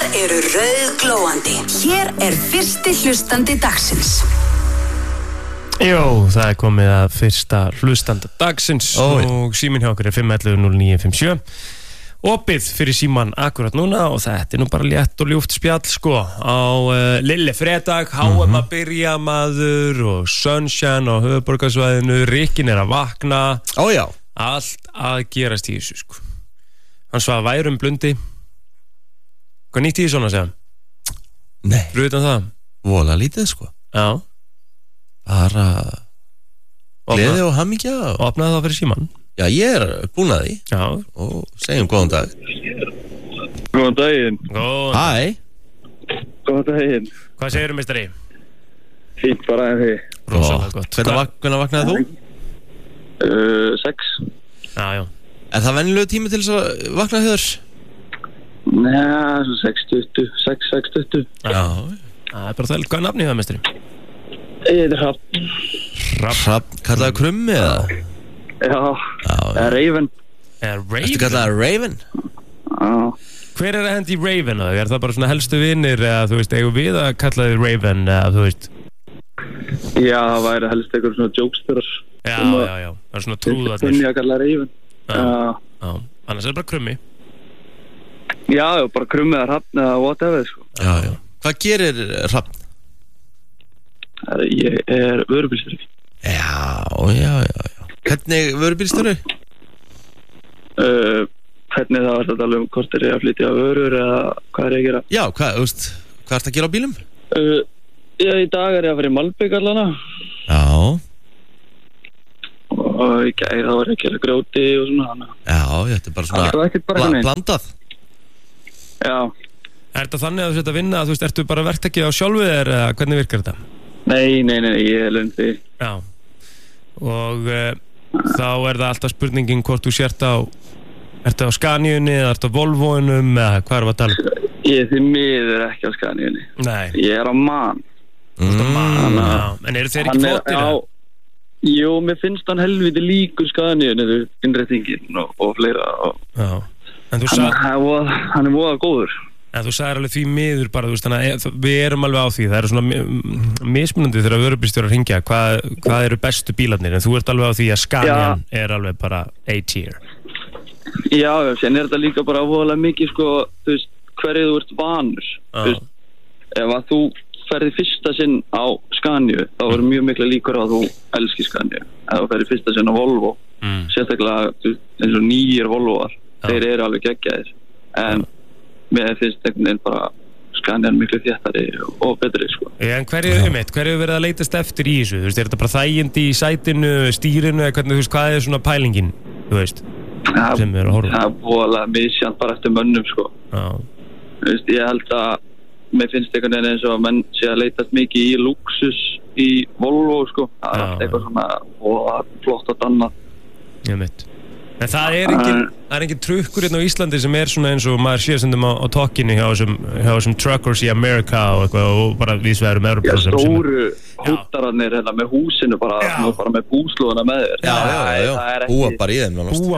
eru rauðglóandi. Hér fyrsti hlustandi dagsins. Jó, það komið að fyrsta hlustanda dagsins og síminn hjá okkur 511-0957. Opið fyrir síman akkurat núna og þetta nú bara létt og ljúft spjall sko á lille fredag, HM að byrja maður og sunshine á höfuðborgarsvæðinu, Rikkin að vakna. Já. Allt að gerast í þessu sko. Hann svaf værum blundi. Hvað nýtt í því svona segja? Nei. Fyrir utan það? Vola lítið sko. Já. Bara gleði og hamingja. Opnaði það fyrir síman? Já, ég búinn að því. Já. Og segjum góðan dag. Góðan daginn. Hæ. Góðan daginn. Hvað segirðu, meistari? Fínt bara en því. Rosalega gott. Hvernig vaknaði þú? 6. Já. Er það venjulegu tími til þess að vakna hjá þér? Nei, 6:20. 6:20. Já. Það bara það. Hvað er nafnið það, meistari? Ég heitir Hrafn. Hrafn, kallaði krummi eða? Já, Raven. Ertu kallaði Raven? Já. Hver að hendi í Raven? Er það bara svona helstu vinnir eða þú veist, eigum við að kalla þið Raven eða þú veist? Já, það væri helst eitthvað svona jokesterar. Já. Það er svona trúðarnir. Kunni að kalla Raven. Já. Annars er það bara krummi. Já, bara krummi eða Hrafn eða whatever sko. Já. Hvað gerir Hrafn? Ég vörubílstjóri. Já. Hvernig vörubílstjóri? Hvernig það var að tala hvort ég að flytja vörur eða hvað ég að gera? Já, hvað ertu að gera á bílum? Í dag ég að fara í Malbygg allana. Já. Og í gær þá var ég að gera grjóti og svona. Já, þetta er bara svona blandað. Já. Er þetta þannig að þú setja að vinna, þú veist, ertu bara verktakið á sjálfu þér eða hvernig virkar þetta? Nei, ég er lönd því. Já. Og þá er það alltaf spurningin hvort þú sért ertu á Scaniunni eða ertu á Volvoinum eða hvað að tala? Ég því miður ekki á Scaniunni. Nei. Ég er á MAN. En eru þeir ekki flottir? Jú, mér finnst hann helviti líkur Scaniunni, innrættingin og fleira. Já. Hann er voða góður. En þú sagðir alveg því miður bara, þú veist, þannig að við erum alveg á því, það eru svona mismunandi þegar vörubílstjórar hringja, hvað eru bestu bílarnir, en þú ert alveg á því að Scanian er alveg bara A-tier. Já, sen er þetta líka bara voðalega mikið, sko, þú veist, hverju þú ert vanur, þú veist, ef að þú ferði fyrsta sinn á Scaniu, þá er mjög mikla líkur að þú elskir Scaniu, ef þú ferði fyrsta sinn á Volvo, sérstaklega, eins og nýjir Volvoar, þeir eru alveg geggjaðir, en mér finnst einhvern veginn bara Scanian miklu þéttari og betri sko. En hverju verið að leitast eftir í þessu? Þú veist, er þetta bara þægindi í sætinu, stýrinu eða hvernig, þú veist, hvað er svona pælingin, þú veist, sem við erum að horfa? Það er búinlega misjant bara eftir mönnum sko. Já. Þú veist, ég held að mér finnst einhvern veginn eins og að menn sé að leitast mikið í luxus í Volvo sko. Það er alltaf eitthvað svona flott að danna. Ég veit. En það er engin trukkur hérna á Íslandi sem er svona eins og maður sér stundum á tokkinu hjá þessum truckers í Amerika og eitthvað og bara vísvegar Evrópu. Já, stóru húttararnir hérna með húsinu bara með búslóðuna með þér. Já. Búa bara í þeim.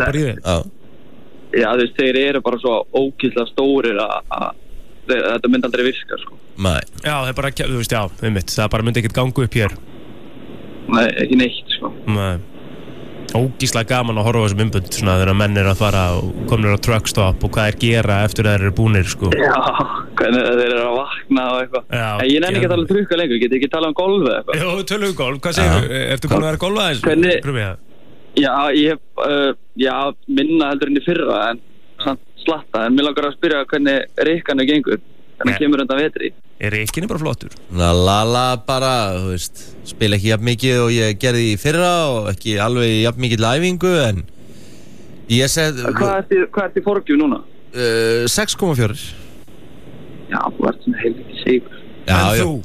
Já, þú veist, þeir eru bara svo ókýrslega stórir að þetta myndi aldrei virka, sko. Nei. Já, það er bara, þú veist, það bara myndi ekkert ganga upp hér. Nei, ekki neitt, sko. Nei. Ógíslega gaman að horfa á þessum umbund svona þegar menn er að fara og komnir á truckstop og hvað gera eftir að þeir eru búnir sko. Já, hvernig þeir eru að vakna og eitthvað. Ég nenni ekki að tala um trukka lengur, get ekki að tala um golf eða eitthvað. Jó, tölum um golf, hvað segir þú? Ertu búin að vera að golfa þessu? Hvernig? Já, ég hef minna heldur enn í fyrra en slatta, en mér langar að spyrja hvernig Rikkanu gengur, hvernig kemur undan vetri. Rikkin bara flottur. Lala bara, þú veist, spila ekki jafn mikið og ég gerði í fyrra og ekki alveg jafn mikið læfingu en ég segi... Hvað ert í forgjöf núna? 6,4. Já, þú ert svona helviti sigur. En þú?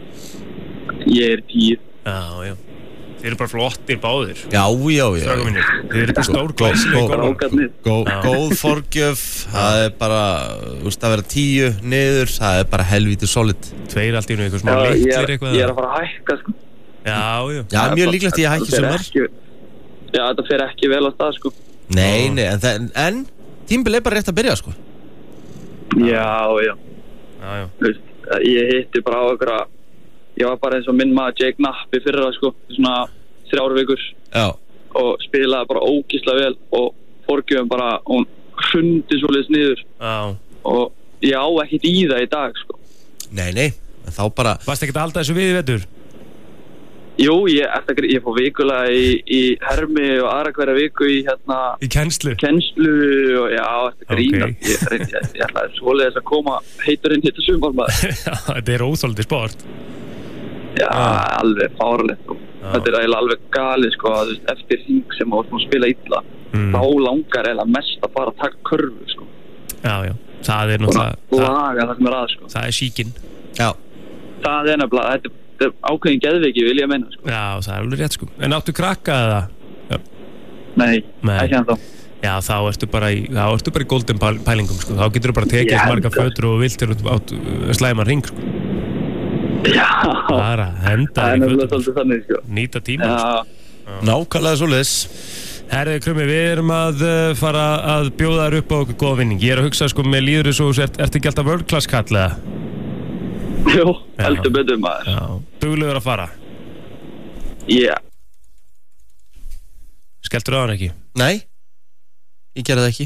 Ég er 10. Já. Þeir eru bara flottir báðir. Já. Strákar mínir. Þeir eru bara stórglæsilegir. Góð forgjöf, það er bara, þú veist, að vera 10 niður, það er bara helvítið solid. 2 allt í nú eitthvað smá litlir eitthvað. Ég er að fara að hækka, sko. Já. Já, mjög líklegt ég að hækki sumar. Já, þetta fer ekki vel á stað, sko. Nei, en tímabil er bara rétt að byrja, sko. Já. Já. Þú veist, ég hitti bara á einhverja, ég var bara eins og minn maður Jake Knapp í fyrra sko, svona 3 vikur Já. og spilaði bara ógeðslega vel og forgjöfum bara, hún hrundi svoleiðis niður og ég á ekkert í það í dag sko. Nei, þá bara Varst ekkert að halda þessu við í vetur? Jú, ég fór vikulega í hermi og aðra hverja viku í Í kennslu og já, þetta grína ég ætlaði svoleiðis að koma heitur inn hitta sumar maður Þetta er óþolandi sport Já, alveg fárlegt Þetta er eiginlega alveg galið sko, að, eftir hring sem þú spila illa þá langar eiginlega mest að bara taka körfu sko. Já, það er náttúrulega laga það sem er að sko. Það er síkin Já. Það er nefnilega, þetta er ákveðin geðveiki vil ég meina sko. Já, það er alveg rétt sko. En áttu krakka eða? Já. Nei, ekki ennþá Já, þá ertu bara í golden pælingum sko. Þá getur þú bara tekið marga fötur og vilt átt slæman ring sko. Já, bara henda það er nefnilega svolítið þannig sko. Nýta tíma Nákvæmlega svoleiðis Herði Krummi, við erum að fara að bjóða þér upp á okkur góða vinning Ég er að hugsa sko með líður þessu ertu ekki alltaf world class kall eða? Jú, heldur betur maður Já, duglegur að fara Já Skelltur á hann ekki? Nei, ég gerði það ekki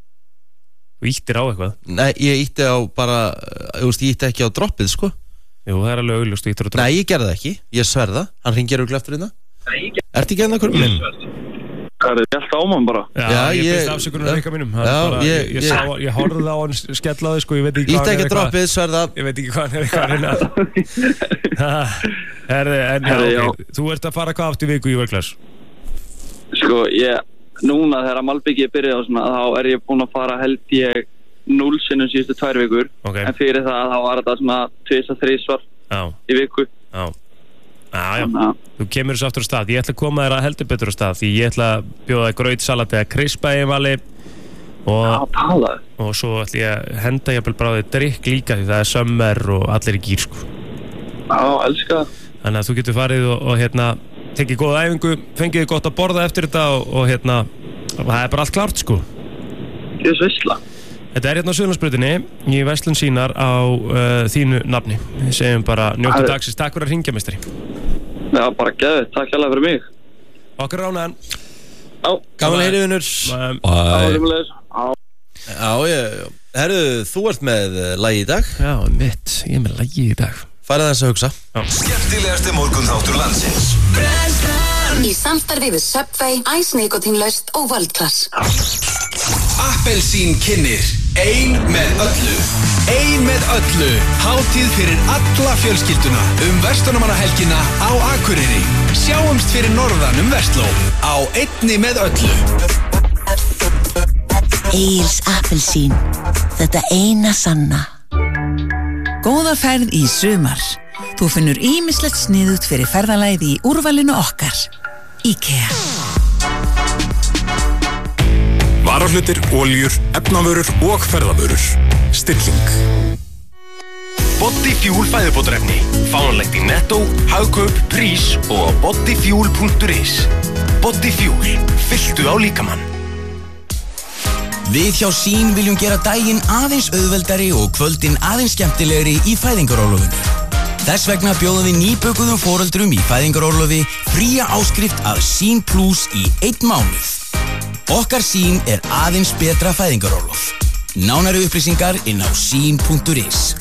Þú íttir á eitthvað? Nei, ég ítti á bara ég ítti ekki á droppið sko Jú, það er alveg augljóst, þú íttir á droppið Nei, ég gerði það ekki, ég sverða Hann hringir og gleftur hérna Ertu ekki hérna hverjum minn? Það er allt á mann bara Já, ég byrst afsökunar á mínum Ég horfði á hann skellaði sko, ég veit ekki hvað Ítti ekki að droppið, sverða Ég veit ekki hvað hann er Herði, þú ert að fara hvað átt í viku í World-class? Sko, núna þegar Malbyggi byrjaði á svona þá er ég búinn að fara held ég 0 sinnum síðustu 2 vikur en fyrir það þá var þetta svona 2-3 svar í viku Já, þú kemur þessu aftur á stað Ég ætla að koma þér að heldur betur á stað Því ég ætla að bjóða grautsalat eða krispa í vali og svo ætla ég að henda jafnvel bráðið drikk líka Því það er summer og allir í gýr sko. Já, elska Þannig að þú getur farið og tekið góða æfingu Fengið þið gott að borða eftir þetta og það er bara allt klárt sko. Ég er veisla Þetta er hérna á Suðurlandsbrautinni í Verslun Sínar á þínu nafni Við segjum bara njóttu dagsins Takk fyrir að hringja meistari Já, bara geðið, takk hérlega fyrir mig Okkur ránaðan Gaman að heyri vinnur Herru, þú ert með lagi í dag Já, mitt, ég er með lagi í dag Farið þess að hugsa Skemmtilegasti morgunþáttur landsins Í samstarfi við Subway, Ice Nikotinlaust og World Class Appelsín kynnir Ein með öllu Hátíð fyrir alla fjölskylduna Verslunarmannahelgina á Akureyri Sjáumst fyrir norðan Versló Á einni með öllu Egils appelsín Þetta eina sanna Góða ferð í sumar Þú finnur ýmislegt sniðugt fyrir ferðalagið í úrvalinu okkar IKEA Varahlutir, oljur, efnavörur og ferðavörur. Stilling. Bodyfuel fæðubótarefni. Fánanlegt í Netto, Hagkaup, Prís og bodyfuel.is. Bodyfuel. Fylltu á líkamann. Við hjá Sín viljum gera daginn aðeins auðveldari og kvöldin aðeins skemmtilegri í fæðingarorlofinu. Þess vegna bjóðum við nýbökuðum foreldrum í fæðingarorlofi fría áskrift að Sín Plus í 1 mánuð. Okkar Sín aðeins betra fæðingarorlof. Nánari upplýsingar inn á sín.is.